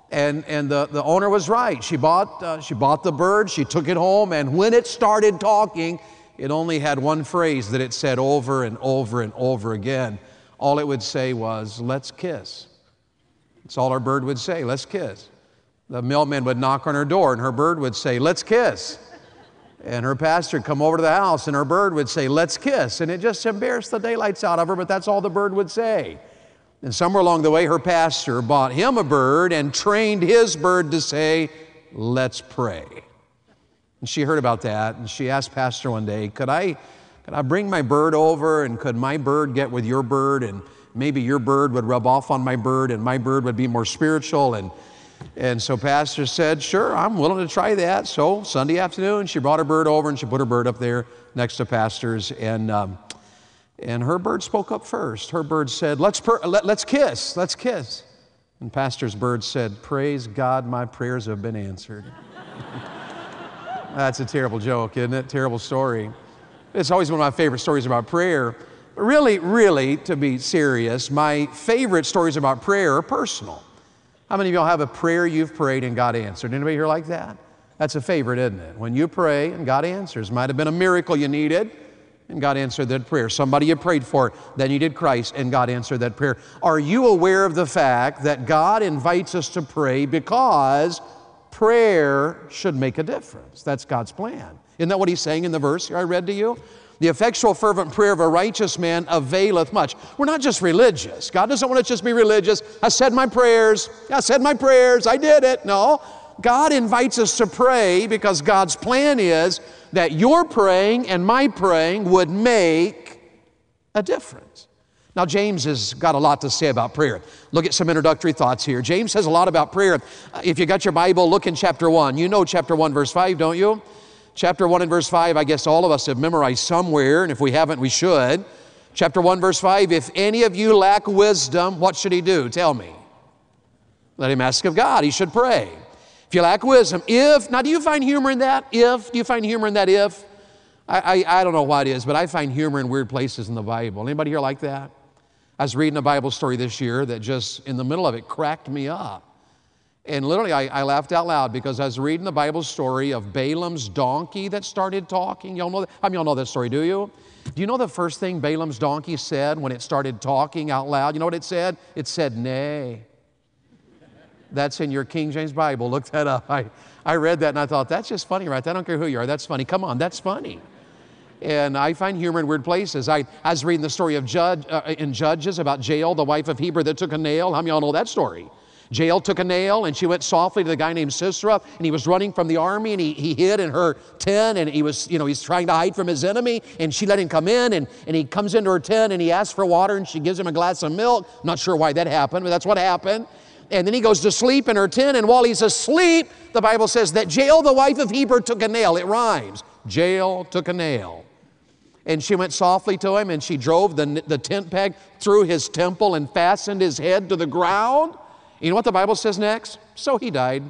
And the owner was right. She bought the bird, she took it home, and when it started talking, it only had one phrase that it said over and over and over again. All it would say was, "Let's kiss." That's all her bird would say, "Let's kiss." The mailman would knock on her door, and her bird would say, "Let's kiss." And her pastor would come over to the house, and her bird would say, "Let's kiss." And it just embarrassed the daylights out of her, but that's all the bird would say. And somewhere along the way, her pastor bought him a bird and trained his bird to say, "Let's pray." And she heard about that, and she asked Pastor one day, could I bring my bird over, and could my bird get with your bird, and maybe your bird would rub off on my bird, and my bird would be more spiritual? And so Pastor said, "Sure, I'm willing to try that." So Sunday afternoon, she brought her bird over, and she put her bird up there next to Pastor's, and her bird spoke up first. Her bird said, let's kiss, let's kiss. And Pastor's bird said, "Praise God, my prayers have been answered." That's a terrible joke, isn't it? Terrible story. It's always one of my favorite stories about prayer. But really, to be serious, my favorite stories about prayer are personal. How many of y'all have a prayer you've prayed and God answered? Anybody here like that? That's a favorite, isn't it? When you pray and God answers. Might have been a miracle you needed, and God answered that prayer. Somebody you prayed for, then you did Christ, and God answered that prayer. Are you aware of the fact that God invites us to pray because prayer should make a difference? That's God's plan. Isn't that what He's saying in the verse here I read to you? The effectual fervent prayer of a righteous man availeth much. We're not just religious. God doesn't want us to just be religious. I said my prayers, I did it. No. God invites us to pray because God's plan is that your praying and my praying would make a difference. Now, James has got a lot to say about prayer. Look at some introductory thoughts here. James says a lot about prayer. If you got your Bible, look in chapter 1. You know chapter 1, verse 5, don't you? Chapter 1 and verse 5, I guess all of us have memorized somewhere, and if we haven't, we should. Chapter 1, verse 5, if any of you lack wisdom, what should he do? Tell me. Let him ask of God. He should pray. If you lack wisdom, now do you find humor in that? Do you find humor in that if? I don't know what it is, but I find humor in weird places in the Bible. Anybody here like that? I was reading a Bible story this year that just in the middle of it cracked me up. And literally I laughed out loud because I was reading the Bible story of Balaam's donkey that started talking. Y'all know that? How many of y'all know that story, do you? Do you know the first thing Balaam's donkey said when it started talking out loud? You know what it said? It said, "Nay." That's in your King James Bible. Look that up. I read that and I thought, that's just funny, right? I don't care who you are. That's funny. Come on, that's funny. And I find humor in weird places. I was reading the story of in Judges about Jael, the wife of Heber, that took a nail. How many of y'all know that story? Jael took a nail and she went softly to the guy named Sisera, and he was running from the army, and he hid in her tent, and he's trying to hide from his enemy, and she let him come in, and he comes into her tent and he asks for water, and she gives him a glass of milk. Not sure why that happened, but that's what happened. And then he goes to sleep in her tent, and while he's asleep, the Bible says that Jael, the wife of Heber, took a nail. It rhymes. Jael took a nail. And she went softly to him, and she drove the tent peg through his temple and fastened his head to the ground. You know what the Bible says next? So he died.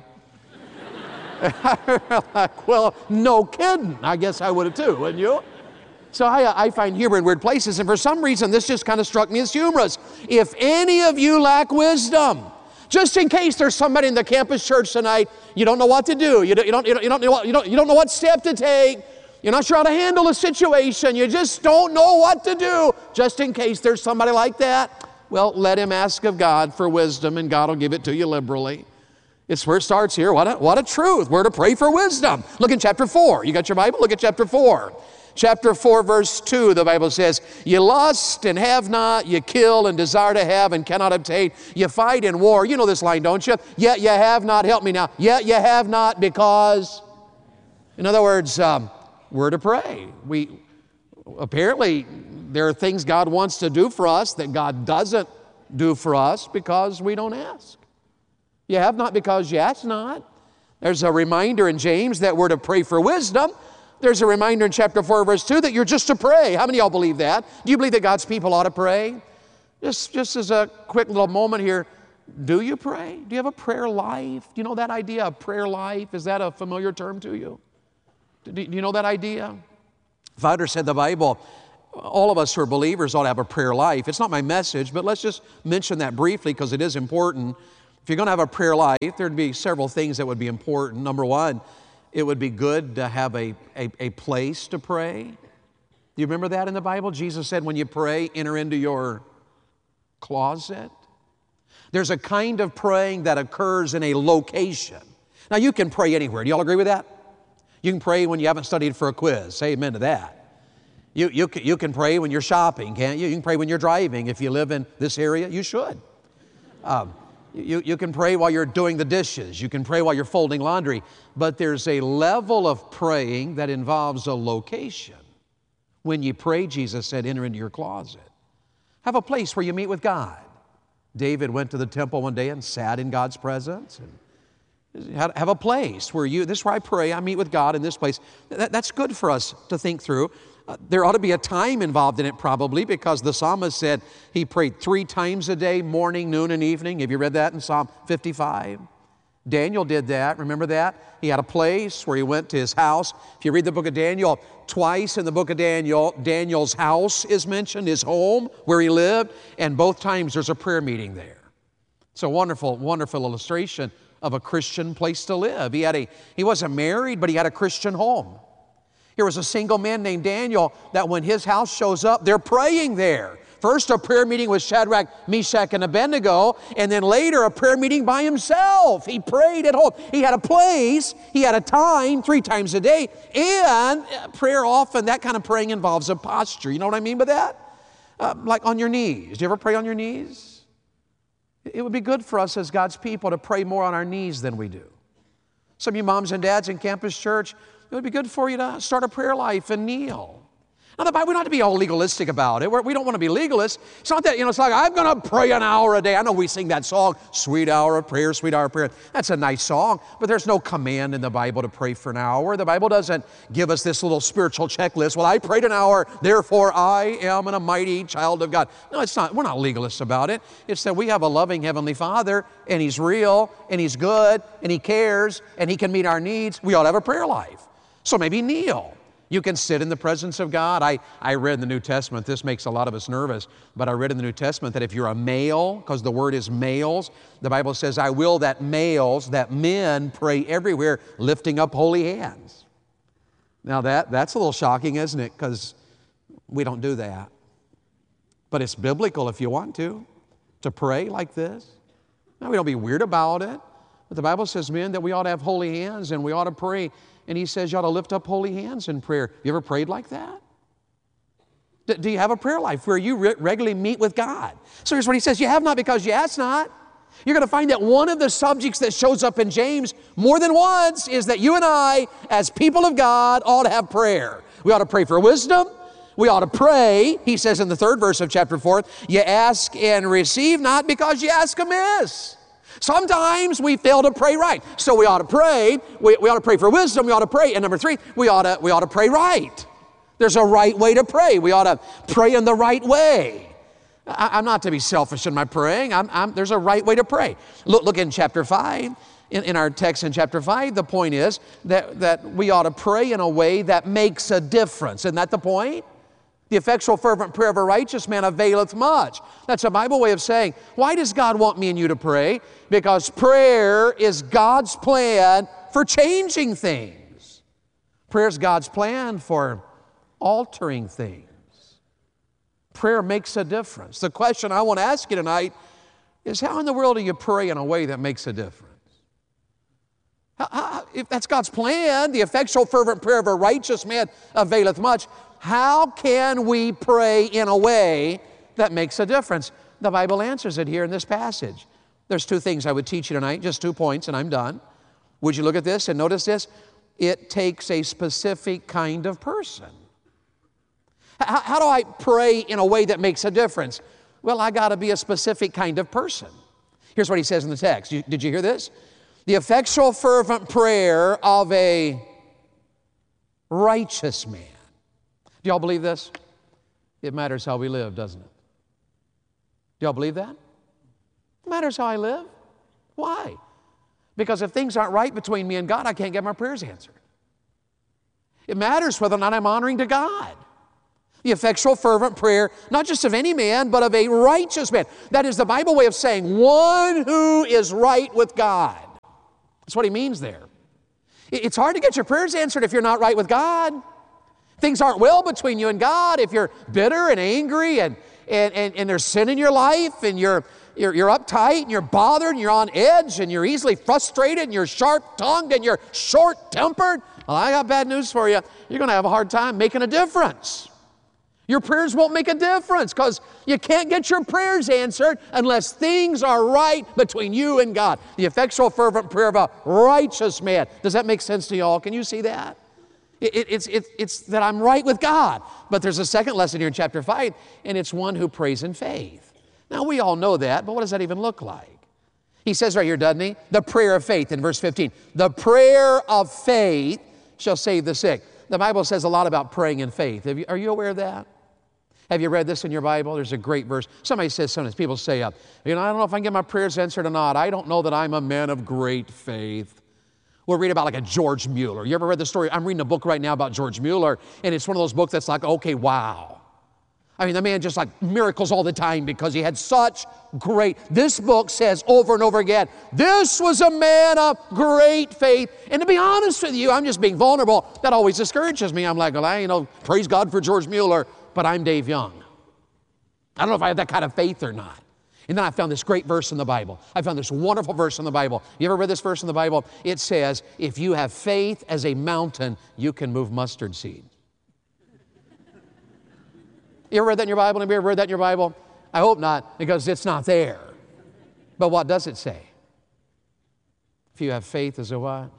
Like, well, no kidding. I guess I would have too, wouldn't you? So I find humor in weird places, and for some reason, this just kind of struck me as humorous. If any of you lack wisdom, just in case there's somebody in the campus church tonight, you don't know what to do. You don't know what step to take. You're not sure how to handle a situation. You just don't know what to do. Just in case there's somebody like that, well, let him ask of God for wisdom, and God will give it to you liberally. It's where it starts here. What a truth. We're to pray for wisdom. Look in chapter 4. You got your Bible? Look at chapter 4. Chapter 4, verse 2, the Bible says, you lust and have not, you kill and desire to have and cannot obtain. You fight in war. You know this line, don't you? Yet you have not. Help me now. Yet you have not because. In other words, we're to pray. Apparently, there are things God wants to do for us that God doesn't do for us because we don't ask. You have not because you ask not. There's a reminder in James that we're to pray for wisdom. There's a reminder in chapter 4, verse 2 that you're just to pray. How many of y'all believe that? Do you believe that God's people ought to pray? Just as a quick little moment here, do you pray? Do you have a prayer life? Do you know that idea of prayer life? Is that a familiar term to you? Do you know that idea? If I understand the Bible, all of us who are believers ought to have a prayer life. It's not my message, but let's just mention that briefly because it is important. If you're going to have a prayer life, there'd be several things that would be important. Number one, it would be good to have a place to pray. Do you remember that in the Bible? Jesus said, when you pray, enter into your closet. There's a kind of praying that occurs in a location. Now, you can pray anywhere. Do you all agree with that? You can pray when you haven't studied for a quiz. Say amen to that. You can pray when you're shopping, can't you? You can pray when you're driving. If you live in this area, you should. You can pray while you're doing the dishes. You can pray while you're folding laundry. But there's a level of praying that involves a location. When you pray, Jesus said, enter into your closet. Have a place where you meet with God. David went to the temple one day and sat in God's presence. And have a place where this is where I pray, I meet with God in this place. That's good for us to think through. There ought to be a time involved in it probably, because the psalmist said he prayed 3 times a day, morning, noon, and evening. Have you read that in Psalm 55? Daniel did that. Remember that? He had a place where he went to his house. If you read the book of Daniel, twice in the book of Daniel, Daniel's house is mentioned, his home, where he lived, and both times there's a prayer meeting there. It's a wonderful, wonderful illustration of a Christian place to live. He wasn't married, but he had a Christian home. Here was a single man named Daniel that when his house shows up, they're praying there. First, a prayer meeting with Shadrach, Meshach, and Abednego, and then later a prayer meeting by himself. He prayed at home. He had a place, he had a time, 3 times a day, and prayer often, that kind of praying involves a posture. You know what I mean by that? Like on your knees. Do you ever pray on your knees? It would be good for us as God's people to pray more on our knees than we do. Some of you moms and dads in Campus Church, it would be good for you to start a prayer life and kneel. Now, the Bible, we don't have to be all legalistic about it. We don't want to be legalists. It's not that, it's like, I'm going to pray an hour a day. I know we sing that song, Sweet Hour of Prayer, Sweet Hour of Prayer. That's a nice song, but there's no command in the Bible to pray for an hour. The Bible doesn't give us this little spiritual checklist. Well, I prayed an hour, therefore I am a mighty child of God. No, it's not. We're not legalists about it. It's that we have a loving Heavenly Father, and He's real, and He's good, and He cares, and He can meet our needs. We ought to have a prayer life. So maybe kneel. You can sit in the presence of God. I read in the New Testament, this makes a lot of us nervous, but I read in the New Testament that if you're a male, because the word is males, the Bible says, I will that men pray everywhere, lifting up holy hands. Now that's a little shocking, isn't it? Because we don't do that. But it's biblical if you want to pray like this. Now, we don't be weird about it. But the Bible says, men, that we ought to have holy hands and we ought to pray. And He says you ought to lift up holy hands in prayer. You ever prayed like that? Do you have a prayer life where you regularly meet with God? So here's what He says, you have not because you ask not. You're going to find that one of the subjects that shows up in James more than once is that you and I, as people of God, ought to have prayer. We ought to pray for wisdom. We ought to pray, he says in the 3rd verse of chapter 4, you ask and receive not because you ask amiss. Sometimes we fail to pray right. So we ought to pray. We ought to pray for wisdom. We ought to pray. And number 3, we ought to pray right. There's a right way to pray. We ought to pray in the right way. I'm not to be selfish in my praying. There's a right way to pray. Look in chapter 5. In our text in chapter 5, the point is that we ought to pray in a way that makes a difference. Isn't that the point? The effectual fervent prayer of a righteous man availeth much. That's a Bible way of saying, why does God want me and you to pray? Because prayer is God's plan for changing things. Prayer is God's plan for altering things. Prayer makes a difference. The question I want to ask you tonight is, how in the world do you pray in a way that makes a difference? If that's God's plan, the effectual fervent prayer of a righteous man availeth much, how can we pray in a way that makes a difference? The Bible answers it here in this passage. There's 2 things I would teach you tonight, just 2 points, and I'm done. Would you look at this and notice this? It takes a specific kind of person. How do I pray in a way that makes a difference? Well, I got to be a specific kind of person. Here's what he says in the text. Did you hear this? The effectual fervent prayer of a righteous man. Do y'all believe this? It matters how we live, doesn't it? Do y'all believe that? It matters how I live. Why? Because if things aren't right between me and God, I can't get my prayers answered. It matters whether or not I'm honoring to God. The effectual, fervent prayer, not just of any man, but of a righteous man. That is the Bible way of saying one who is right with God. That's what he means there. It's hard to get your prayers answered if you're not right with God. Things aren't well between you and God if you're bitter and angry and there's sin in your life and you're uptight and you're bothered and you're on edge and you're easily frustrated and you're sharp-tongued and you're short-tempered. Well, I got bad news for you. You're going to have a hard time making a difference. Your prayers won't make a difference because you can't get your prayers answered unless things are right between you and God. The effectual, fervent prayer of a righteous man. Does that make sense to you all? Can you see that? It's that I'm right with God. But there's a second lesson here in chapter 5, and it's one who prays in faith. Now, we all know that, but what does that even look like? He says right here, doesn't he? The prayer of faith in verse 15. The prayer of faith shall save the sick. The Bible says a lot about praying in faith. Are you aware of that? Have you read this in your Bible? There's a great verse. Somebody says sometimes, people say, I don't know if I can get my prayers answered or not. I don't know that I'm a man of great faith. We'll read about like a George Mueller. You ever read the story? I'm reading a book right now about George Mueller, and it's one of those books that's like, okay, wow. I mean, the man just like miracles all the time because he had such great, this book says over and over again, this was a man of great faith. And to be honest with you, I'm just being vulnerable. That always discourages me. I'm like, well, praise God for George Mueller, but I'm Dave Young. I don't know if I have that kind of faith or not. And then I found this great verse in the Bible. I found this wonderful verse in the Bible. You ever read this verse in the Bible? It says, if you have faith as a mountain, you can move mustard seed. You ever read that in your Bible? Anybody ever read that in your Bible? I hope not, because it's not there. But what does it say? If you have faith as a what?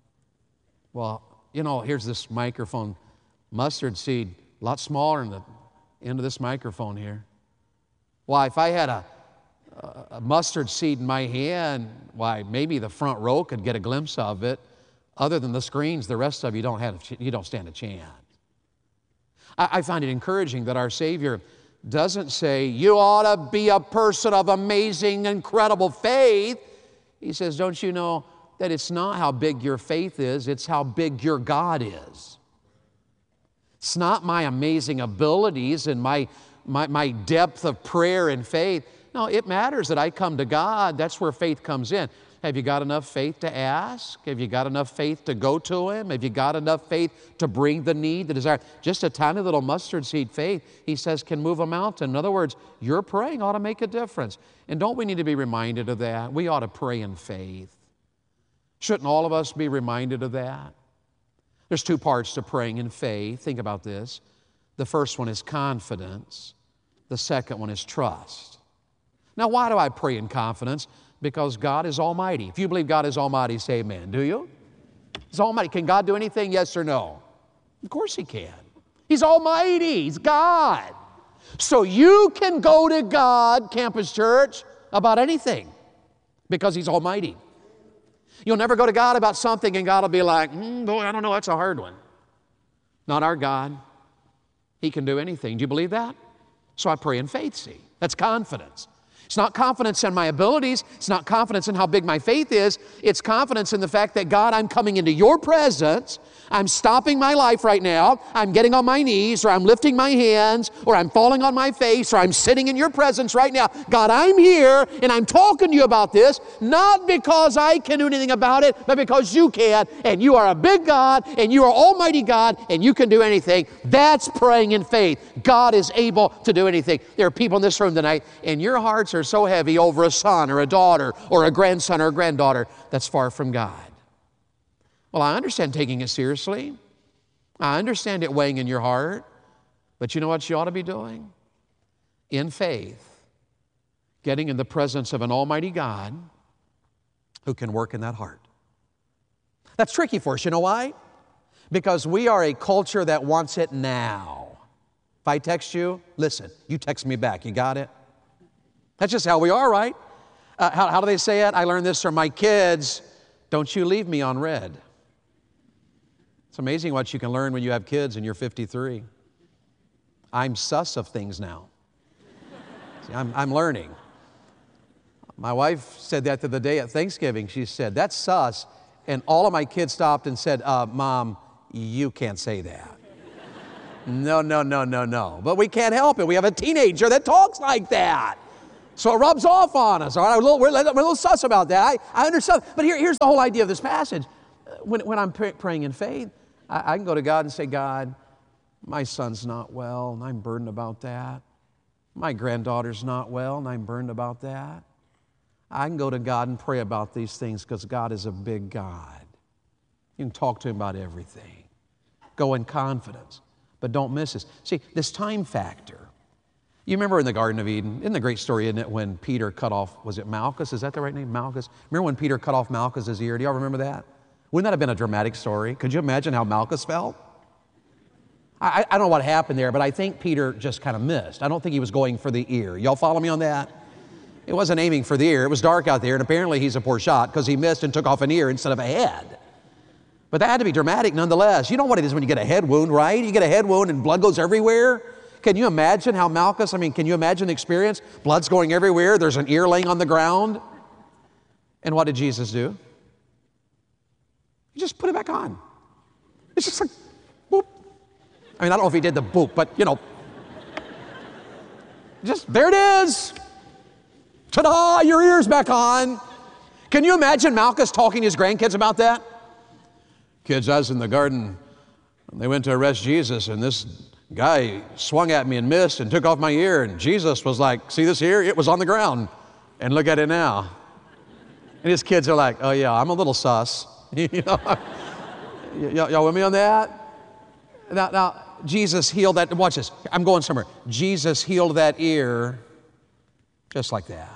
Well, here's this microphone. Mustard seed, a lot smaller than the end of this microphone here. Why, if I had a mustard seed in my hand, why, maybe the front row could get a glimpse of it. Other than the screens, the rest of you don't stand a chance. I find it encouraging that our Savior doesn't say, you ought to be a person of amazing, incredible faith. He says, don't you know that it's not how big your faith is, it's how big your God is. It's not my amazing abilities and my depth of prayer and faith. No, it matters that I come to God. That's where faith comes in. Have you got enough faith to ask? Have you got enough faith to go to Him? Have you got enough faith to bring the need, the desire? Just a tiny little mustard seed faith, He says, can move a mountain. In other words, your praying ought to make a difference. And don't we need to be reminded of that? We ought to pray in faith. Shouldn't all of us be reminded of that? There's two parts to praying in faith. Think about this. The first one is confidence. The second one is trust. Now, why do I pray in confidence? Because God is almighty. If you believe God is almighty, say amen. Do you? He's almighty. Can God do anything? Yes or no? Of course He can. He's almighty. He's God. So you can go to God, Campus Church, about anything because He's almighty. You'll never go to God about something and God will be like, boy, I don't know, that's a hard one. Not our God. He can do anything. Do you believe that? So I pray in faith, see. That's confidence. It's not confidence in my abilities. It's not confidence in how big my faith is. It's confidence in the fact that, God, I'm coming into your presence. I'm stopping my life right now. I'm getting on my knees, or I'm lifting my hands, or I'm falling on my face, or I'm sitting in your presence right now. God, I'm here, and I'm talking to you about this, not because I can do anything about it, but because you can, and you are a big God, and you are almighty God, and you can do anything. That's praying in faith. God is able to do anything. There are people in this room tonight, and your hearts are so heavy over a son or a daughter or a grandson or a granddaughter that's far from God. Well, I understand taking it seriously. I understand it weighing in your heart. But you know what you ought to be doing? In faith, getting in the presence of an almighty God who can work in that heart. That's tricky for us. You know why? Because we are a culture that wants it now. If I text you, listen, you text me back. You got it? That's just how we are, right? How do they say it? I learned this from my kids. Don't you leave me on red. It's amazing what you can learn when you have kids and you're 53. I'm sus of things now. See, I'm learning. My wife said that the other day at Thanksgiving. She said, that's sus. And all of my kids stopped and said, Mom, you can't say that. No, no, no, no, no. But we can't help it. We have a teenager that talks like that. So it rubs off on us. All right, we're a little sus about that. I understand. But here's the whole idea of this passage. When I'm praying in faith, I can go to God and say, God, my son's not well, and I'm burdened about that. My granddaughter's not well, and I'm burdened about that. I can go to God and pray about these things because God is a big God. You can talk to Him about everything. Go in confidence, but don't miss this. See, this time factor. You remember in the Garden of Eden, isn't the great story, isn't it, when Peter cut off, was it Malchus? Is that the right name, Malchus? Remember when Peter cut off Malchus's ear? Do y'all remember that? Wouldn't that have been a dramatic story? Could you imagine how Malchus felt? I don't know what happened there, but I think Peter just kind of missed. I don't think he was going for the ear. Y'all follow me on that? It wasn't aiming for the ear. It was dark out there, and apparently he's a poor shot because he missed and took off an ear instead of a head. But that had to be dramatic nonetheless. You know what it is when you get a head wound, right? You get a head wound and blood goes everywhere. Can you imagine how Malchus, can you imagine the experience? Blood's going everywhere. There's an ear laying on the ground. And what did Jesus do? He just put it back on. It's just like, boop. I don't know if he did the boop, but just there it is. Ta-da, your ear's back on. Can you imagine Malchus talking to his grandkids about that? Kids, I was in the garden, and they went to arrest Jesus, and this guy swung at me and missed and took off my ear, and Jesus was like, see this ear? It was on the ground, and look at it now. And his kids are like, oh yeah, I'm a little sus. Y'all with me on that? Now, Jesus healed that, watch this, I'm going somewhere. Jesus healed that ear just like that.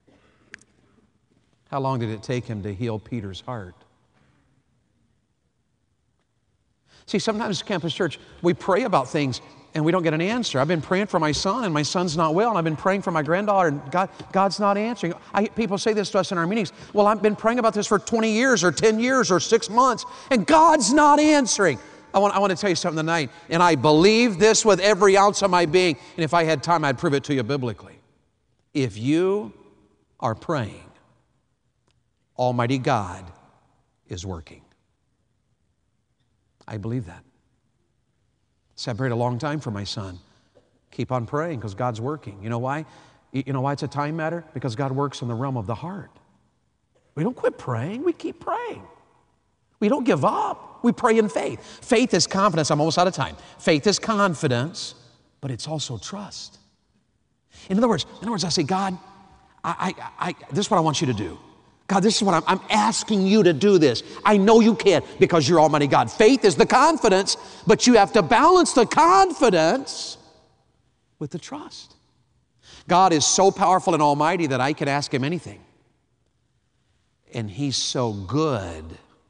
How long did it take him to heal Peter's heart? See, sometimes Campus Church, we pray about things and we don't get an answer. I've been praying for my son and my son's not well, and I've been praying for my granddaughter and God's not answering. People say this to us in our meetings. Well, I've been praying about this for 20 years or 10 years or 6 months and God's not answering. I want to tell you something tonight, and I believe this with every ounce of my being, and if I had time, I'd prove it to you biblically. If you are praying, Almighty God is working. I believe that. So I prayed a long time for my son. Keep on praying because God's working. You know why? You know why it's a time matter? Because God works in the realm of the heart. We don't quit praying. We keep praying. We don't give up. We pray in faith. Faith is confidence. I'm almost out of time. Faith is confidence, but it's also trust. In other words, I say, God, this is what I want you to do. God, this is what I'm asking you to do this. I know you can because you're Almighty God. Faith is the confidence, but you have to balance the confidence with the trust. God is so powerful and almighty that I can ask Him anything. And He's so good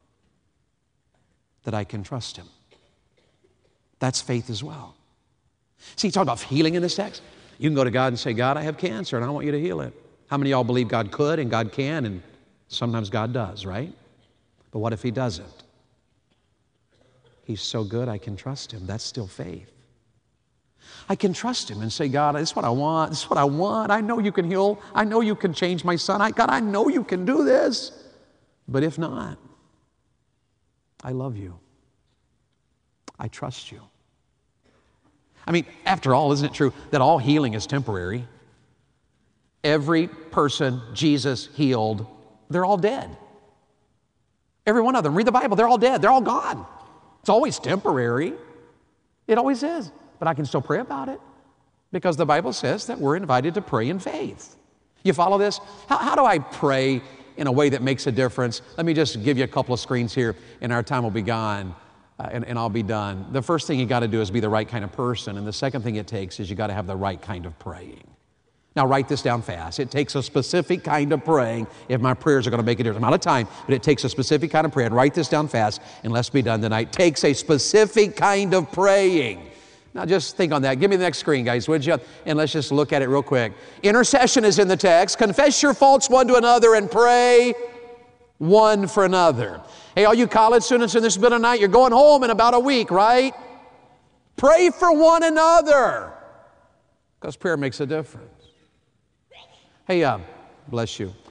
that I can trust Him. That's faith as well. See, he talked about healing in this text. You can go to God and say, God, I have cancer and I want you to heal it. How many of y'all believe God could and God can, and sometimes God does, right? But what if He doesn't? He's so good I can trust Him. That's still faith. I can trust Him and say, God, this is what I want. This is what I want. I know you can heal. I know you can change my son. God, I know you can do this. But if not, I love you. I trust you. After all, isn't it true that all healing is temporary? Every person Jesus healed, they're all dead. Every one of them. Read the Bible. They're all dead. They're all gone. It's always temporary. It always is. But I can still pray about it because the Bible says that we're invited to pray in faith. You follow this? How do I pray in a way that makes a difference? Let me just give you a couple of screens here, and our time will be gone, and I'll be done. The first thing you got to do is be the right kind of person, and the second thing it takes is you got to have the right kind of praying. Now, write this down fast. It takes a specific kind of praying if my prayers are going to make a difference. I'm out of time, but it takes a specific kind of prayer. And write this down fast, and let's be done tonight. It takes a specific kind of praying. Now, just think on that. Give me the next screen, guys, would you? And let's just look at it real quick. Intercession is in the text. Confess your faults one to another and pray one for another. Hey, all you college students in this bit of night, you're going home in about a week, right? Pray for one another because prayer makes a difference. Hey, bless you.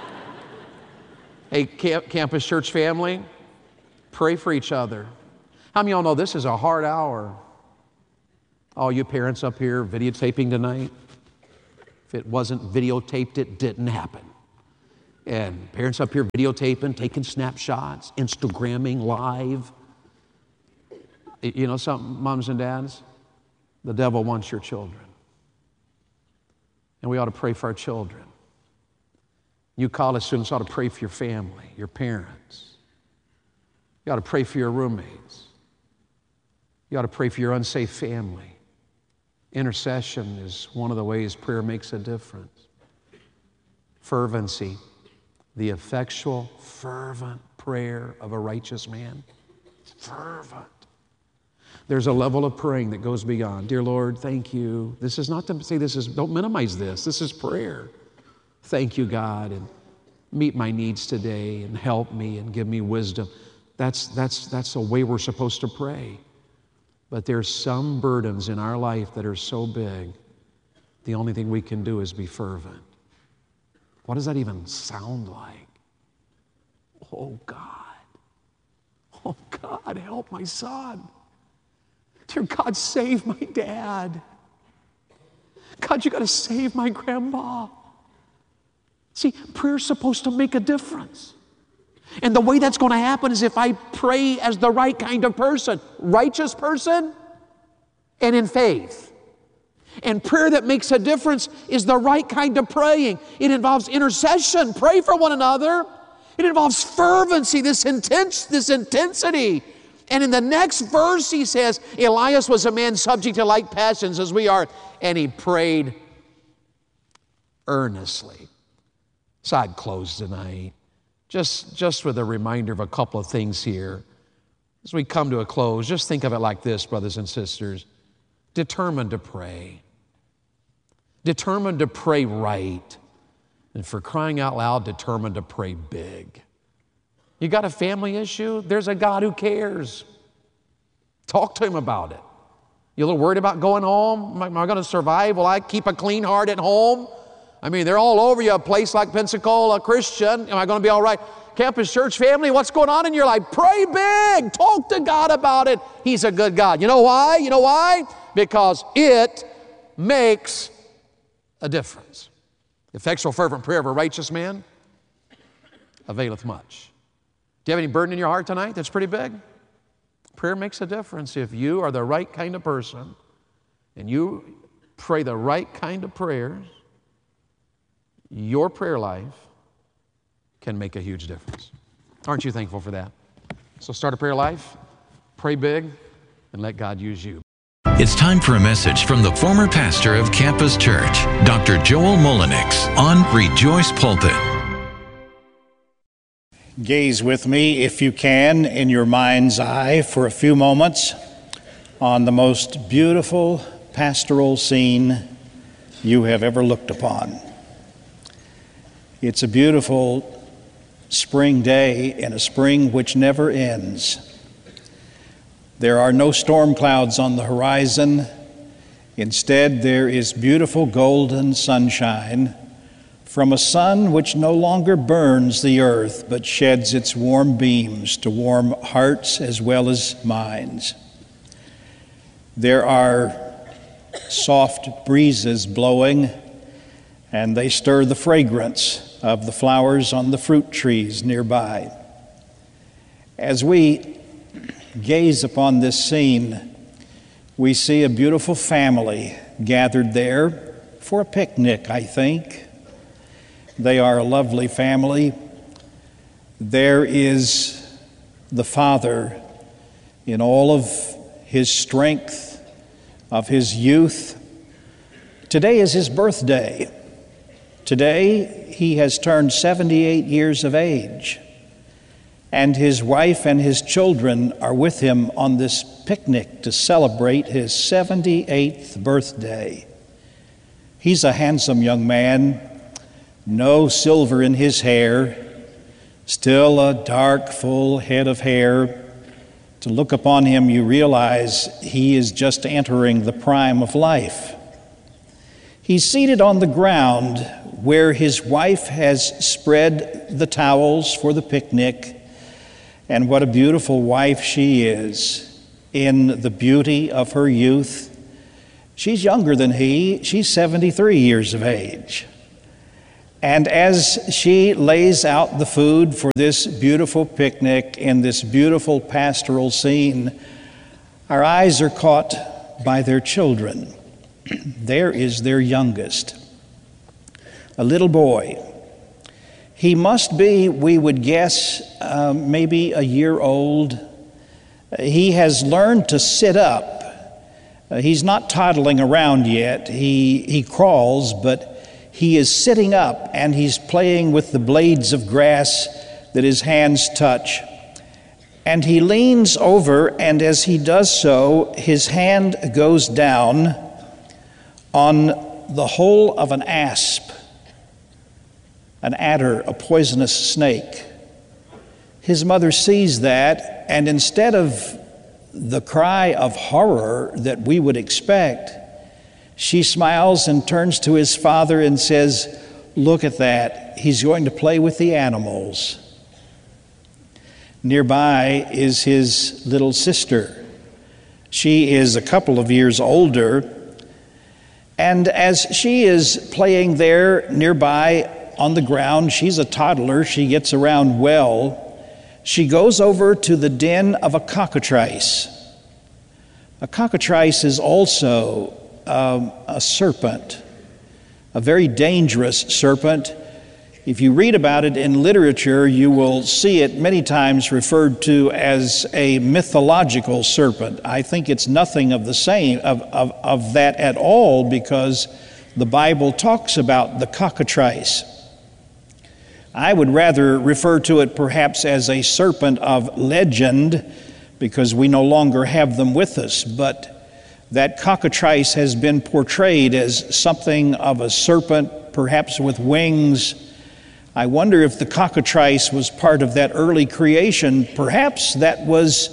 Hey, Campus Church family, pray for each other. How many of y'all know this is a hard hour? All you parents up here videotaping tonight, if it wasn't videotaped, it didn't happen. And parents up here videotaping, taking snapshots, Instagramming live. You know something, moms and dads? The devil wants your children. And we ought to pray for our children. You college students ought to pray for your family, your parents. You ought to pray for your roommates. You ought to pray for your unsafe family. Intercession is one of the ways prayer makes a difference. Fervency, the effectual, fervent prayer of a righteous man. Fervent. There's a level of praying that goes beyond. Dear Lord, thank you. This is not to say don't minimize this. This is prayer. Thank you, God, and meet my needs today and help me and give me wisdom. That's the way we're supposed to pray. But there's some burdens in our life that are so big, the only thing we can do is be fervent. What does that even sound like? Oh, God, help my son. Dear God, save my dad. God, you got to save my grandma. See, prayer's supposed to make a difference. And the way that's going to happen is if I pray as the right kind of person, righteous person, and in faith. And prayer that makes a difference is the right kind of praying. It involves intercession, pray for one another. It involves fervency, this intensity. And in the next verse he says, Elias was a man subject to like passions as we are, and he prayed earnestly. So I'd close tonight. Just with a reminder of a couple of things here. As we come to a close, just think of it like this, brothers and sisters. Determined to pray. Determined to pray right. And for crying out loud, determined to pray big. You got a family issue? There's a God who cares. Talk to Him about it. You a little worried about going home? Am I going to survive? Will I keep a clean heart at home? I mean, they're all over you, a place like Pensacola Christian. Am I going to be all right? Campus Church family, what's going on in your life? Pray big. Talk to God about it. He's a good God. You know why? You know why? Because it makes a difference. Effectual, fervent prayer of a righteous man availeth much. Do you have any burden in your heart tonight that's pretty big? Prayer makes a difference. If you are the right kind of person and you pray the right kind of prayers, your prayer life can make a huge difference. Aren't you thankful for that? So start a prayer life, pray big, and let God use you. It's time for a message from the former pastor of Campus Church, Dr. Joel Mullenix, on Rejoice Pulpit. Gaze with me, if you can, in your mind's eye for a few moments on the most beautiful pastoral scene you have ever looked upon. It's a beautiful spring day in a spring which never ends. There are no storm clouds on the horizon. Instead, there is beautiful golden sunshine from a sun which no longer burns the earth, but sheds its warm beams to warm hearts as well as minds. There are soft breezes blowing, and they stir the fragrance of the flowers on the fruit trees nearby. As we gaze upon this scene, we see a beautiful family gathered there for a picnic, I think. They are a lovely family. There is the father in all of his strength, of his youth. Today is his birthday. Today he has turned 78 years of age, and his wife and his children are with him on this picnic to celebrate his 78th birthday. He's a handsome young man, no silver in his hair, still a dark, full head of hair. To look upon him, you realize he is just entering the prime of life. He's seated on the ground where his wife has spread the towels for the picnic, and what a beautiful wife she is. in the beauty of her youth. She's younger than he. She's 73 years of age. And as she lays out the food for this beautiful picnic in this beautiful pastoral scene, our eyes are caught by their children. There is their youngest, a little boy. He must be, we would guess, maybe a year old. He has learned to sit up. He's not toddling around yet. He crawls, but he is sitting up and he's playing with the blades of grass that his hands touch. And he leans over, and as he does so, his hand goes down on the hole of an asp, an adder, a poisonous snake. His mother sees that, and instead of the cry of horror that we would expect, she smiles and turns to his father and says, "Look at that. He's going to play with the animals." Nearby is his little sister. She is a couple of years older, and as she is playing there nearby on the ground, she's a toddler, she gets around well. She goes over to the den of a cockatrice. A cockatrice is also a serpent, a very dangerous serpent. If you read about it in literature, you will see it many times referred to as a mythological serpent. I think it's nothing of the same of that at all, because the Bible talks about the cockatrice. I would rather refer to it perhaps as a serpent of legend, because we no longer have them with us, but that cockatrice has been portrayed as something of a serpent, perhaps with wings. I wonder if the cockatrice was part of that early creation. Perhaps that was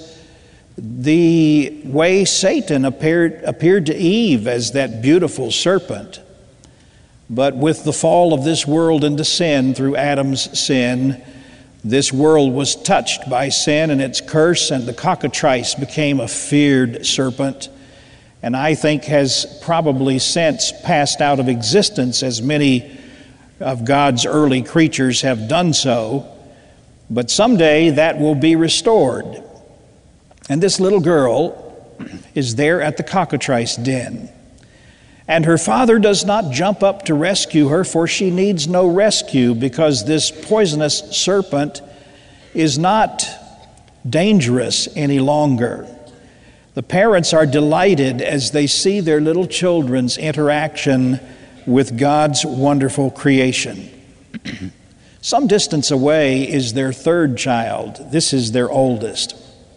the way Satan appeared to Eve, as that beautiful serpent. But with the fall of this world into sin through Adam's sin, this world was touched by sin and its curse, and the cockatrice became a feared serpent, and I think has probably since passed out of existence, as many of God's early creatures have done so. But someday that will be restored. And this little girl is there at the cockatrice den. And her father does not jump up to rescue her, for she needs no rescue, because this poisonous serpent is not dangerous any longer. The parents are delighted as they see their little children's interaction with God's wonderful creation. Some distance away is their third child. This is their oldest.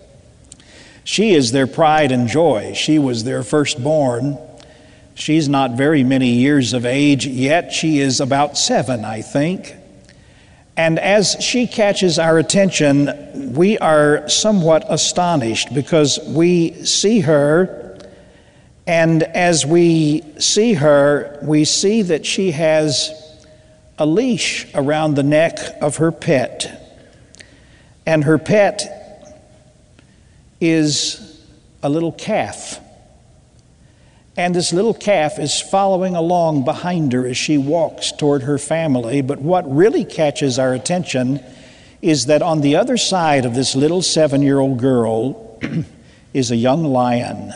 She is their pride and joy. She was their firstborn. She's not very many years of age yet. She is about 7, I think. And as she catches our attention, we are somewhat astonished, because we see her, and as we see her, we see that she has a leash around the neck of her pet. And her pet is a little calf. And this little calf is following along behind her as she walks toward her family. But what really catches our attention is that on the other side of this little 7-year-old girl is a young lion.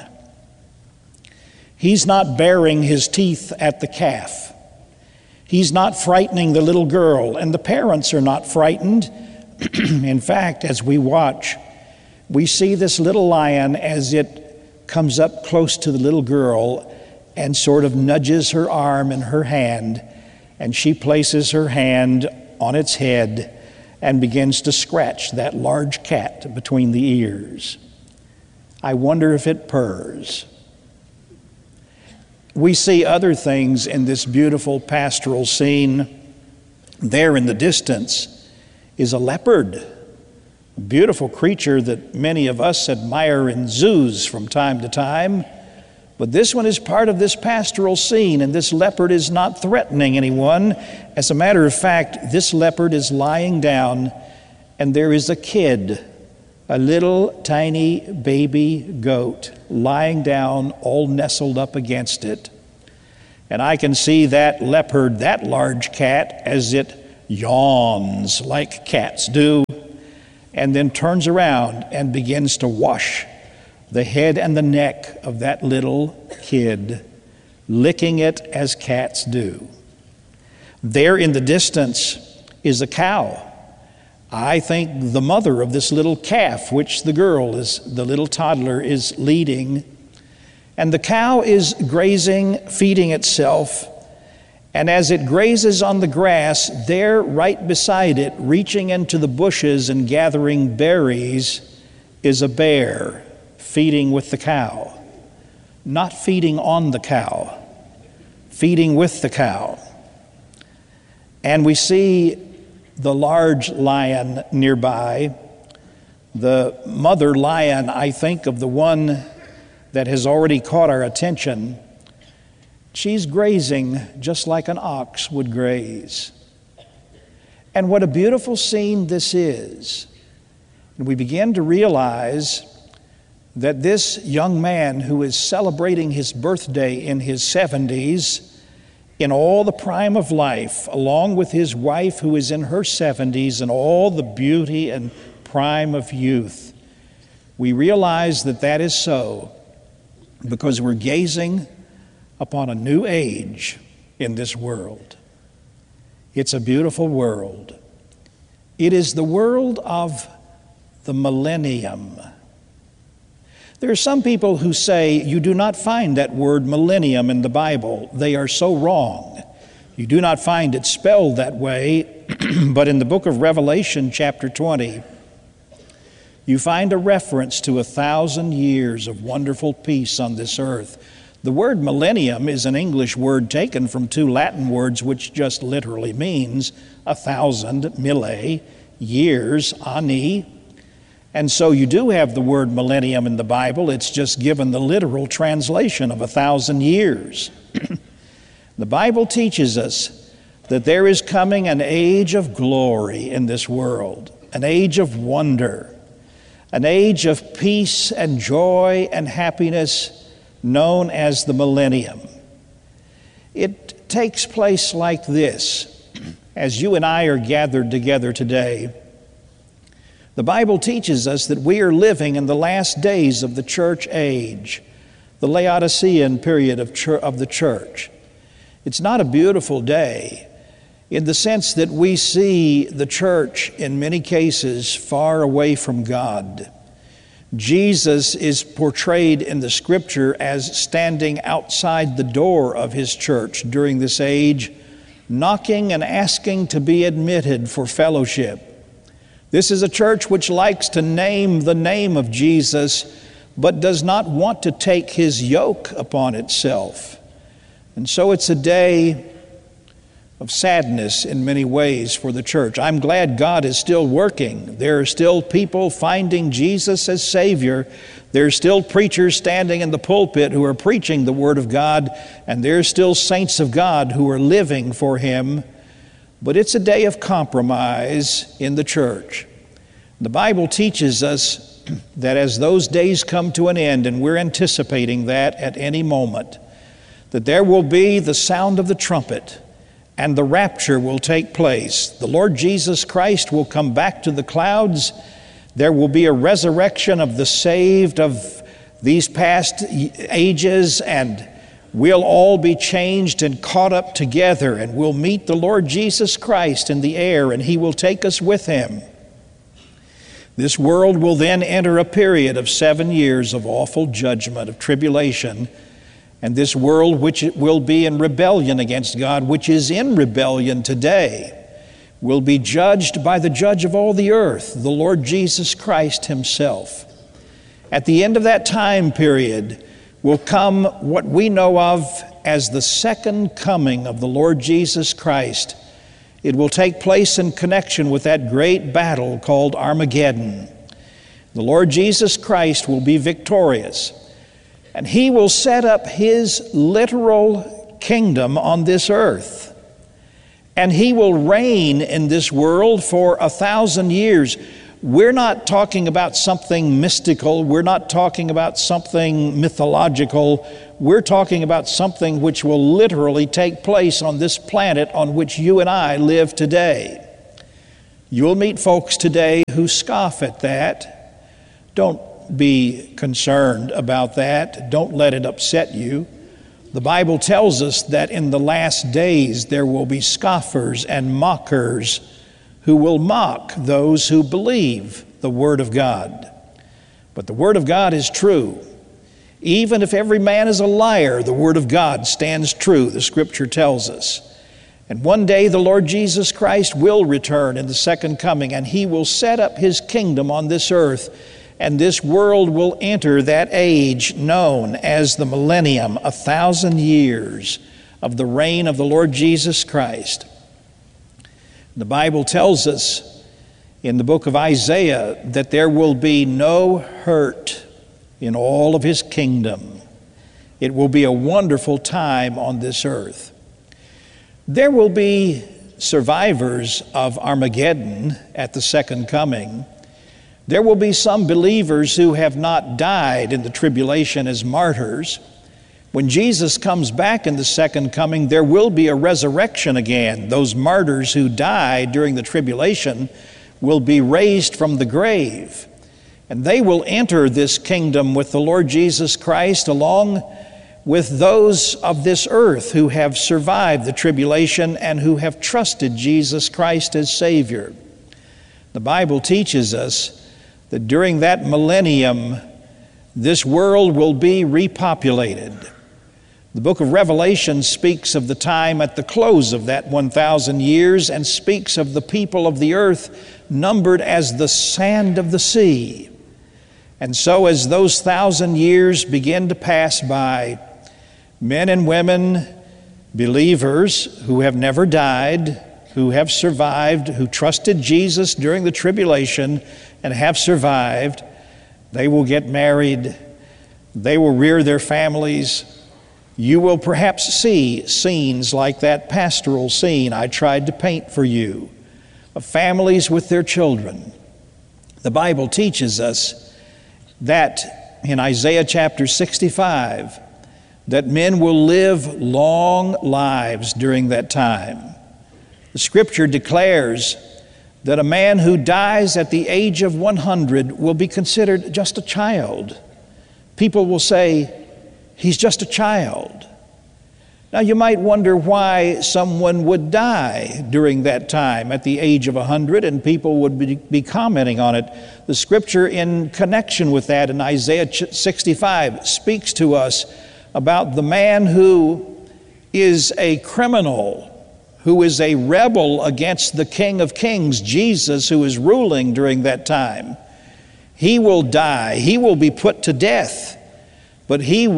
He's not baring his teeth at the calf. He's not frightening the little girl, and the parents are not frightened. In fact, as we watch, we see this little lion as it comes up close to the little girl and sort of nudges her arm in her hand, and she places her hand on its head and begins to scratch that large cat between the ears. I wonder if it purrs. We see other things in this beautiful pastoral scene. There in the distance is a leopard, a beautiful creature that many of us admire in zoos from time to time. But this one is part of this pastoral scene, and this leopard is not threatening anyone. As a matter of fact, this leopard is lying down, and there is a kid a little tiny baby goat lying down all nestled up against it. And I can see that leopard, that large cat, as it yawns like cats do, and then turns around and begins to wash the head and the neck of that little kid, licking it as cats do. There in the distance is a cow. I think the mother of this little calf, which the little toddler is leading. And the cow is grazing, feeding itself. And as it grazes on the grass, there right beside it, reaching into the bushes and gathering berries, is a bear feeding with the cow. Not feeding on the cow, feeding with the cow. And we see the large lion nearby. The mother lion, I think of the one that has already caught our attention. She's grazing just like an ox would graze. And what a beautiful scene this is. And we begin to realize that this young man who is celebrating his birthday in his 70s, in all the prime of life, along with his wife who is in her 70s and all the beauty and prime of youth, we realize that that is so because we're gazing upon a new age in this world. It's a beautiful world. It is the world of the millennium. There are some people who say you do not find that word millennium in the Bible. They are so wrong. You do not find it spelled that way, but in the book of Revelation, chapter 20, you find a reference to 1,000 years of wonderful peace on this earth. The word millennium is an English word taken from two Latin words which just literally means 1,000, mille, years, ani. And so you do have the word millennium in the Bible. It's just given the literal translation of 1,000 years. The Bible teaches us that there is coming an age of glory in this world, an age of wonder, an age of peace and joy and happiness known as the millennium. It takes place like this. As you and I are gathered together today, the Bible teaches us that we are living in the last days of the church age, the Laodicean period of the church. It's not a beautiful day in the sense that we see the church in many cases far away from God. Jesus is portrayed in the Scripture as standing outside the door of his church during this age, knocking and asking to be admitted for fellowship. This is a church which likes to name the name of Jesus, but does not want to take his yoke upon itself. And so it's a day of sadness in many ways for the church. I'm glad God is still working. There are still people finding Jesus as Savior. There are still preachers standing in the pulpit who are preaching the Word of God, and there are still saints of God who are living for Him. But it's a day of compromise in the church. The Bible teaches us that as those days come to an end, and we're anticipating that at any moment, that there will be the sound of the trumpet and the rapture will take place. The Lord Jesus Christ will come back to the clouds. There will be a resurrection of the saved of these past ages, and we'll all be changed and caught up together, and we'll meet the Lord Jesus Christ in the air, and He will take us with Him. This world will then enter a period of 7 years of awful judgment, of tribulation, and this world, which will be in rebellion against God, which is in rebellion today, will be judged by the judge of all the earth, the Lord Jesus Christ Himself. At the end of that time period will come what we know of as the second coming of the Lord Jesus Christ. It will take place in connection with that great battle called Armageddon. The Lord Jesus Christ will be victorious, and He will set up His literal kingdom on this earth. And He will reign in this world for 1,000 years. we're not talking about something mystical. We're not talking about something mythological. We're talking about something which will literally take place on this planet on which you and I live today. You'll meet folks today who scoff at that. Don't be concerned about that. Don't let it upset you. The Bible tells us that in the last days there will be scoffers and mockers who will mock those who believe the Word of God. But the Word of God is true. Even if every man is a liar, the Word of God stands true, the Scripture tells us. And one day the Lord Jesus Christ will return in the second coming, and He will set up His kingdom on this earth, and this world will enter that age known as the millennium, 1,000 years of the reign of the Lord Jesus Christ. The Bible tells us in the book of Isaiah that there will be no hurt in all of His kingdom. It will be a wonderful time on this earth. There will be survivors of Armageddon at the second coming. There will be some believers who have not died in the tribulation as martyrs. When Jesus comes back in the second coming, there will be a resurrection again. Those martyrs who died during the tribulation will be raised from the grave, and they will enter this kingdom with the Lord Jesus Christ along with those of this earth who have survived the tribulation and who have trusted Jesus Christ as Savior. The Bible teaches us that during that millennium, this world will be repopulated. The book of Revelation speaks of the time at the close of that 1,000 years and speaks of the people of the earth numbered as the sand of the sea. And so as those 1,000 years begin to pass by, men and women, believers who have never died, who have survived, who trusted Jesus during the tribulation and have survived, they will get married, they will rear their families. You will perhaps see scenes like that pastoral scene I tried to paint for you, of families with their children. The Bible teaches us that in Isaiah chapter 65, that men will live long lives during that time. The Scripture declares that a man who dies at the age of 100 will be considered just a child. People will say, he's just a child. Now you might wonder why someone would die during that time at the age of 100, and people would be commenting on it. The Scripture in connection with that in Isaiah 65 speaks to us about the man who is a criminal, who is a rebel against the King of Kings, Jesus, who is ruling during that time. He will die. He will be put to death. But he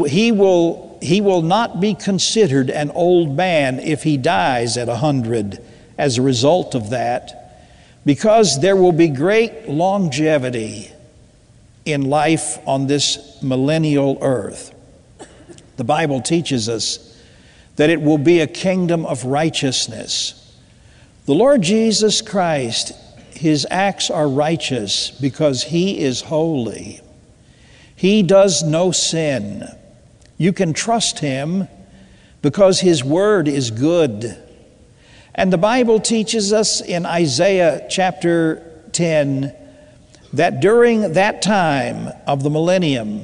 will not be considered an old man if he dies at 100 as a result of that, because there will be great longevity in life on this millennial earth. The Bible teaches us that it will be a kingdom of righteousness. The Lord Jesus Christ, His acts are righteous because He is holy. He does no sin. You can trust Him because His word is good. And the Bible teaches us in Isaiah chapter 10 that during that time of the millennium,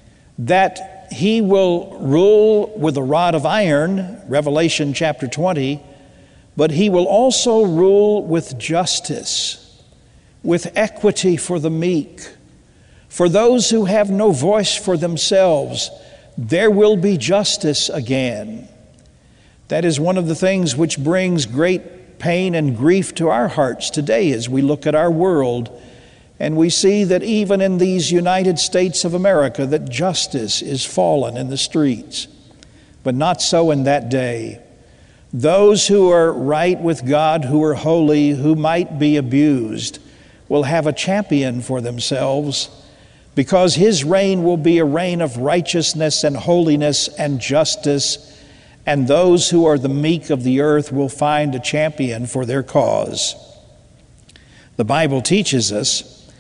that He will rule with a rod of iron, Revelation chapter 20, but He will also rule with justice, with equity for the meek. For those who have no voice for themselves, there will be justice again. That is one of the things which brings great pain and grief to our hearts today as we look at our world and we see that even in these United States of America that justice is fallen in the streets. But not so in that day. Those who are right with God, who are holy, who might be abused, will have a champion for themselves, because His reign will be a reign of righteousness and holiness and justice, and those who are the meek of the earth will find a champion for their cause. The Bible teaches us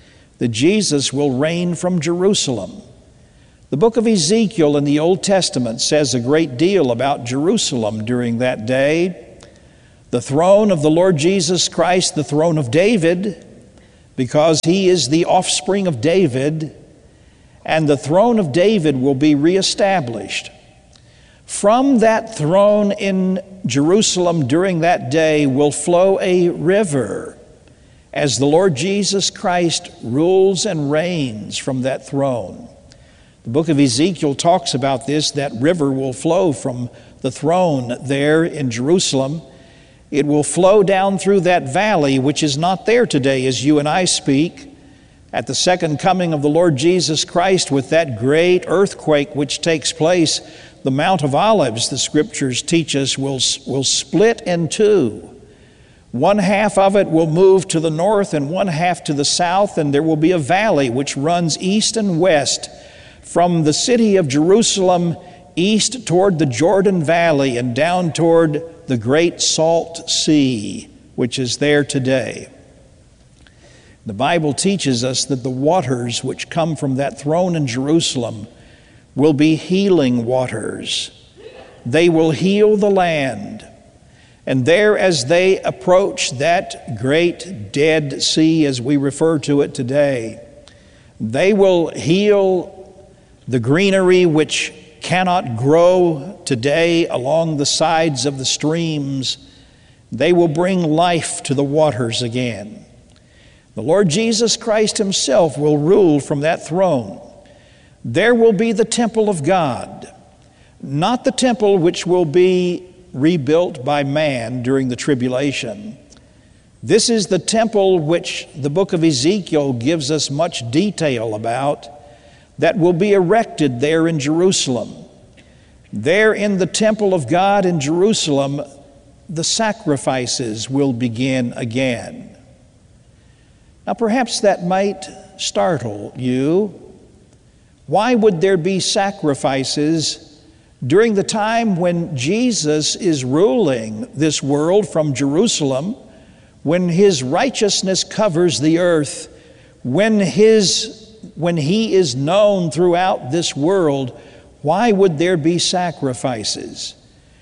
that Jesus will reign from Jerusalem. The book of Ezekiel in the Old Testament says a great deal about Jerusalem during that day. The throne of the Lord Jesus Christ, the throne of David, because he is the offspring of David, and the throne of David will be reestablished. From that throne in Jerusalem during that day will flow a river as the Lord Jesus Christ rules and reigns from that throne. The book of Ezekiel talks about this. That river will flow from the throne there in Jerusalem. It will flow down through that valley, which is not there today as you and I speak. At the second coming of the Lord Jesus Christ, with that great earthquake which takes place, the Mount of Olives, the Scriptures teach us, will split in two. One half of it will move to the north and one half to the south, and there will be a valley which runs east and west from the city of Jerusalem east toward the Jordan Valley and down toward the Great Salt Sea, which is there today. The Bible teaches us that the waters which come from that throne in Jerusalem will be healing waters. They will heal the land. And there, as they approach that great Dead Sea, as we refer to it today, they will heal the greenery which cannot grow today along the sides of the streams. They will bring life to the waters again. The Lord Jesus Christ himself will rule from that throne. There will be the temple of God, not the temple which will be rebuilt by man during the tribulation. This is the temple which the book of Ezekiel gives us much detail about, that will be erected there in Jerusalem. There in the temple of God in Jerusalem, the sacrifices will begin again. Now perhaps that might startle you. Why would there be sacrifices during the time when Jesus is ruling this world from Jerusalem, when his righteousness covers the earth, when he is known throughout this world? Why would there be sacrifices?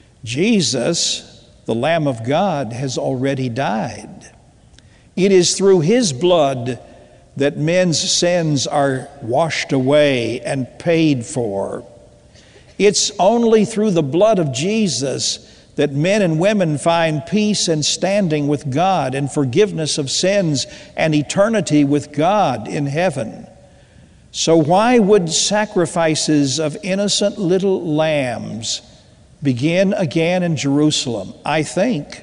Jesus, the Lamb of God, has already died. It is through his blood that men's sins are washed away and paid for. It's only through the blood of Jesus that men and women find peace and standing with God and forgiveness of sins and eternity with God in heaven. So why would sacrifices of innocent little lambs begin again in Jerusalem? I think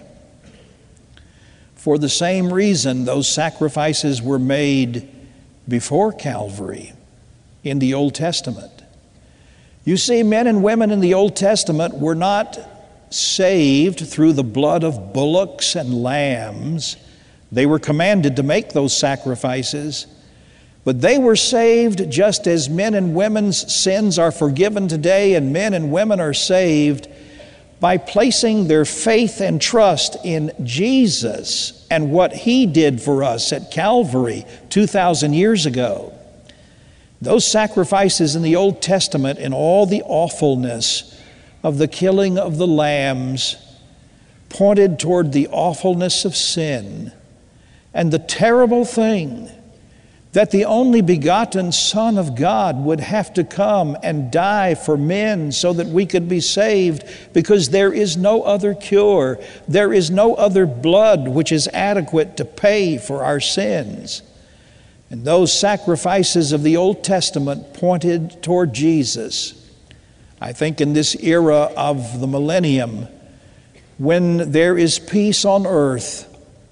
for the same reason those sacrifices were made before Calvary in the Old Testament. You see, men and women in the Old Testament were not saved through the blood of bullocks and lambs. They were commanded to make those sacrifices, but they were saved just as men and women's sins are forgiven today, and men and women are saved by placing their faith and trust in Jesus and what he did for us at Calvary 2,000 years ago. Those sacrifices in the Old Testament, in all the awfulness of the killing of the lambs, pointed toward the awfulness of sin and the terrible thing that the only begotten Son of God would have to come and die for men so that we could be saved, because there is no other cure. There is no other blood which is adequate to pay for our sins. And those sacrifices of the Old Testament pointed toward Jesus. I think in this era of the millennium, when there is peace on earth,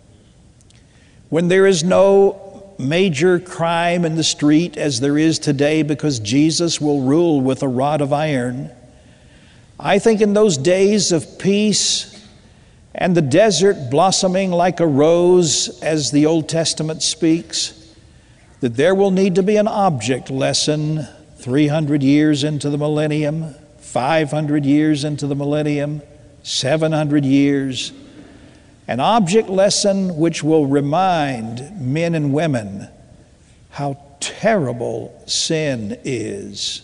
when there is no major crime in the street as there is today because Jesus will rule with a rod of iron, I think in those days of peace and the desert blossoming like a rose, as the Old Testament speaks, that there will need to be an object lesson 300 years into the millennium, 500 years into the millennium, 700 years, an object lesson which will remind men and women how terrible sin is.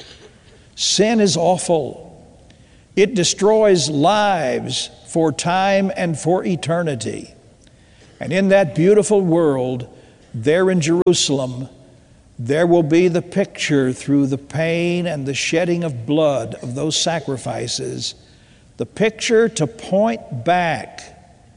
Sin is awful. It destroys lives for time and for eternity. And in that beautiful world, there in Jerusalem, there will be the picture through the pain and the shedding of blood of those sacrifices, the picture to point back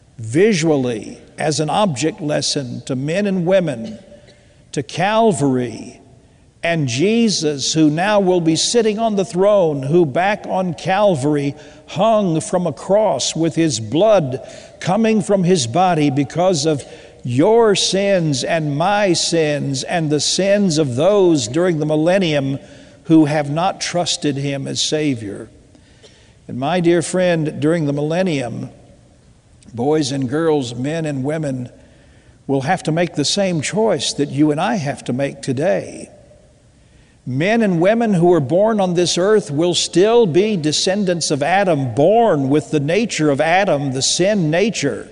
visually as an object lesson to men and women, to Calvary, and Jesus, who now will be sitting on the throne, who back on Calvary hung from a cross with his blood coming from his body because of your sins and my sins and the sins of those during the millennium who have not trusted him as Savior. And my dear friend, during the millennium, boys and girls, men and women will have to make the same choice that you and I have to make today. Men and women who are born on this earth will still be descendants of Adam, born with the nature of Adam, the sin nature.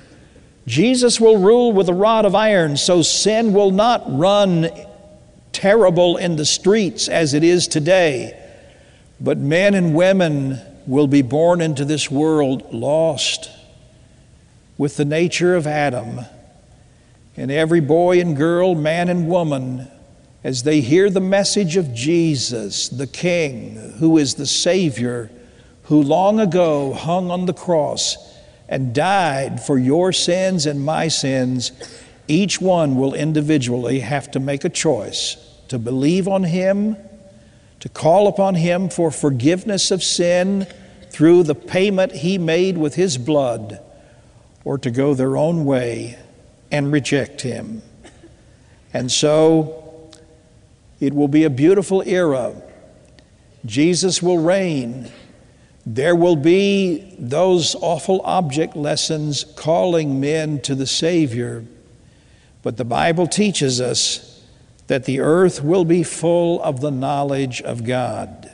Jesus will rule with a rod of iron, so sin will not run terrible in the streets as it is today. But men and women will be born into this world lost with the nature of Adam. And every boy and girl, man and woman, as they hear the message of Jesus, the King, who is the Savior, who long ago hung on the cross and died for your sins and my sins, each one will individually have to make a choice to believe on him, to call upon him for forgiveness of sin through the payment he made with his blood, or to go their own way and reject him. And so it will be a beautiful era. Jesus will reign. There will be those awful object lessons calling men to the Savior. But the Bible teaches us that the earth will be full of the knowledge of God.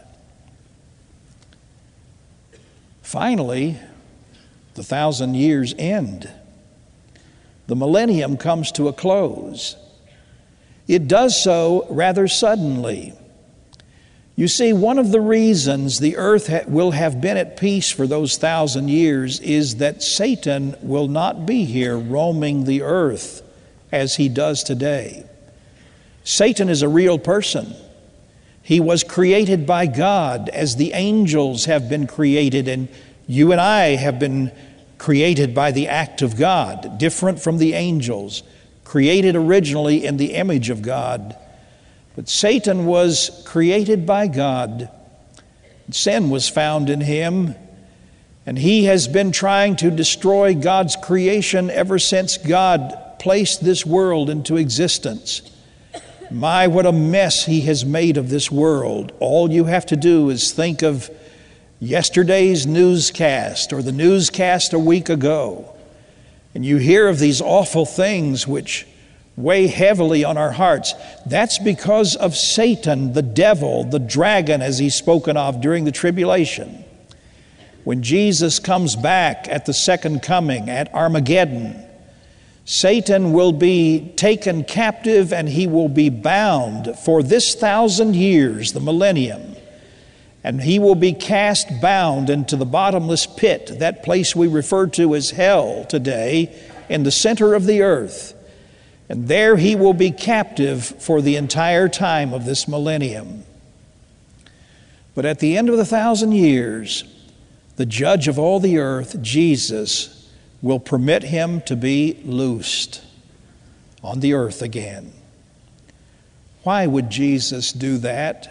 Finally, the 1,000 years end. The millennium comes to a close. It does so rather suddenly. You see, one of the reasons the earth will have been at peace for those 1,000 years is that Satan will not be here roaming the earth as he does today. Satan is a real person. He was created by God as the angels have been created, and you and I have been created by the act of God, different from the angels, created originally in the image of God. But Satan was created by God. Sin was found in him, and he has been trying to destroy God's creation ever since God placed this world into existence. My, what a mess he has made of this world. All you have to do is think of yesterday's newscast or the newscast a week ago, and you hear of these awful things which weigh heavily on our hearts. That's because of Satan, the devil, the dragon, as he's spoken of during the tribulation. When Jesus comes back at the second coming, at Armageddon, Satan will be taken captive and he will be bound for this 1,000 years, the millennium. And he will be cast bound into the bottomless pit, that place we refer to as hell today, in the center of the earth. And there he will be captive for the entire time of this millennium. But at the end of the 1,000 years, the judge of all the earth, Jesus, will permit him to be loosed on the earth again. Why would Jesus do that?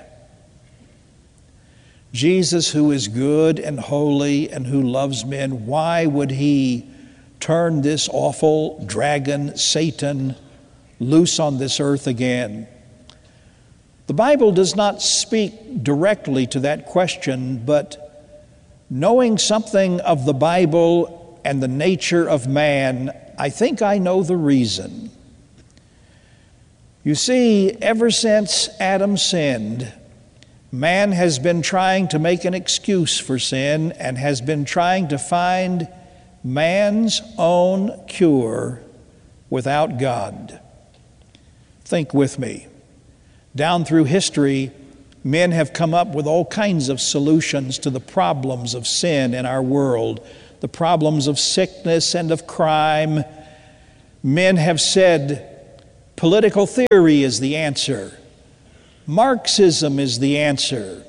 Jesus, who is good and holy and who loves men, why would he turn this awful dragon, Satan, loose on this earth again? The Bible does not speak directly to that question, but knowing something of the Bible and the nature of man, I think I know the reason. You see, ever since Adam sinned, man has been trying to make an excuse for sin and has been trying to find man's own cure without God. Think with me. Down through history, men have come up with all kinds of solutions to the problems of sin in our world, the problems of sickness and of crime. Men have said political theory is the answer. Marxism is the answer.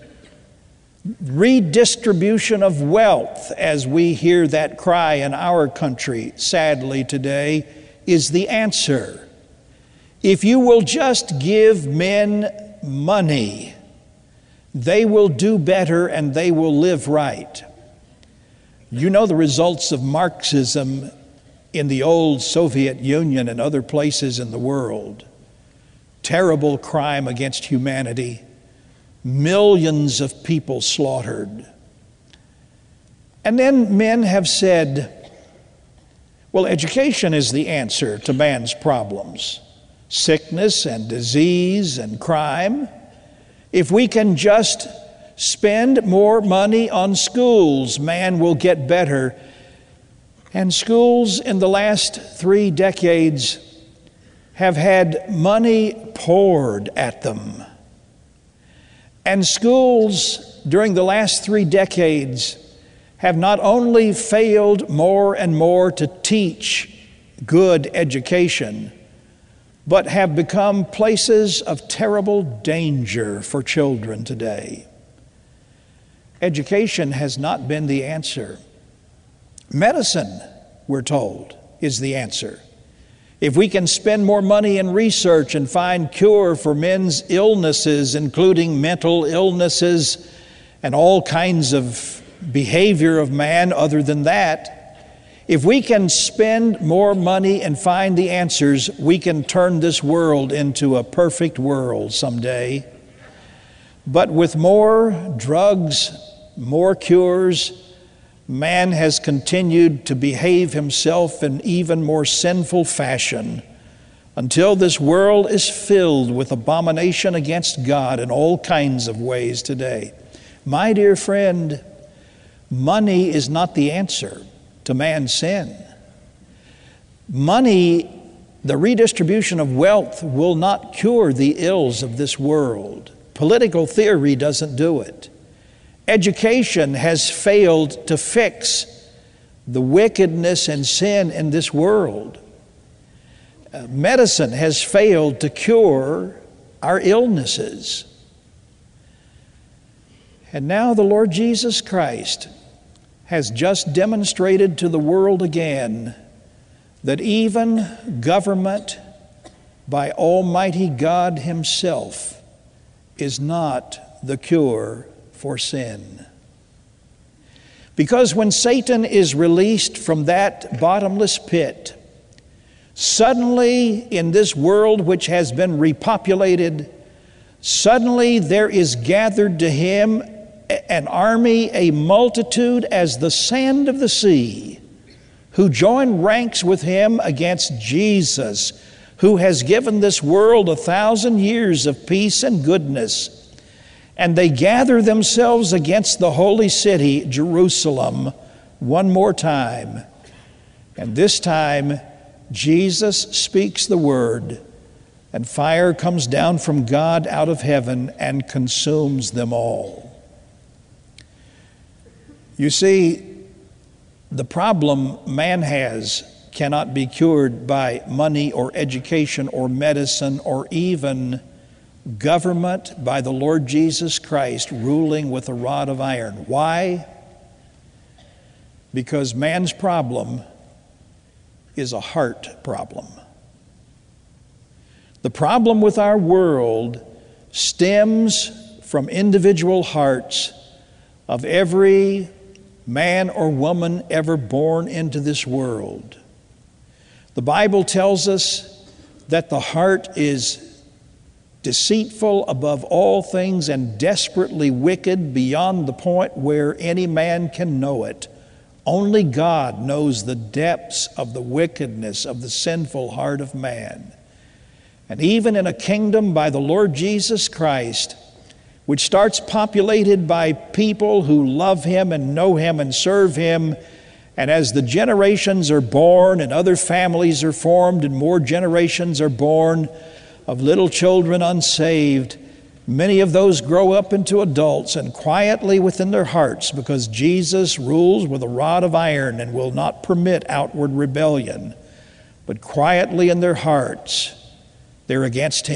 Redistribution of wealth, as we hear that cry in our country, sadly today, is the answer. If you will just give men money, they will do better and they will live right. You know the results of Marxism in the old Soviet Union and other places in the world. Terrible crime against humanity. Millions of people slaughtered. And then men have said, well, education is the answer to man's problems. Sickness and disease and crime. If we can just spend more money on schools, man will get better. And schools in the last 3 decades have had money poured at them. And schools during the last 3 decades have not only failed more and more to teach good education, but have become places of terrible danger for children today. Education has not been the answer. Medicine, we're told, is the answer. If we can spend more money in research and find cure for men's illnesses, including mental illnesses and all kinds of behavior of man other than that, if we can spend more money and find the answers, we can turn this world into a perfect world someday. But with more drugs, more cures, man has continued to behave himself in even more sinful fashion until this world is filled with abomination against God in all kinds of ways today. My dear friend, money is not the answer to man's sin. Money, the redistribution of wealth, will not cure the ills of this world. Political theory doesn't do it. Education has failed to fix the wickedness and sin in this world. Medicine has failed to cure our illnesses. And now the Lord Jesus Christ has just demonstrated to the world again that even government by Almighty God Himself is not the cure for sin. Because when Satan is released from that bottomless pit, suddenly in this world which has been repopulated, suddenly there is gathered to him an army, a multitude as the sand of the sea, who join ranks with him against Jesus, who has given this world 1,000 years of peace and goodness. And they gather themselves against the holy city, Jerusalem, one more time. And this time, Jesus speaks the word, and fire comes down from God out of heaven and consumes them all. You see, the problem man has cannot be cured by money or education or medicine or even government by the Lord Jesus Christ ruling with a rod of iron. Why? Because man's problem is a heart problem. The problem with our world stems from individual hearts of every man or woman ever born into this world. The Bible tells us that the heart is deceitful above all things and desperately wicked beyond the point where any man can know it. Only God knows the depths of the wickedness of the sinful heart of man. And even in a kingdom by the Lord Jesus Christ, which starts populated by people who love Him and know Him and serve Him, and as the generations are born and other families are formed and more generations are born, of little children unsaved. Many of those grow up into adults, and quietly within their hearts, because Jesus rules with a rod of iron and will not permit outward rebellion, but quietly in their hearts, they're against him.